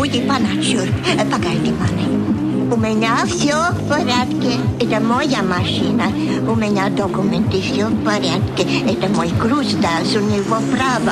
Уйди по насчет. Погоди, У меня все в порядке. Это моя машина. У меня документы все в порядке. Это мой груз, да, у него право.